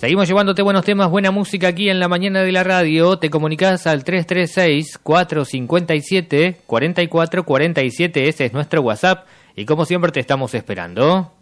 Seguimos llevándote buenos temas, buena música aquí en la mañana de la radio. Te comunicás al 336-457-4447. Ese es nuestro WhatsApp. Y como siempre te estamos esperando.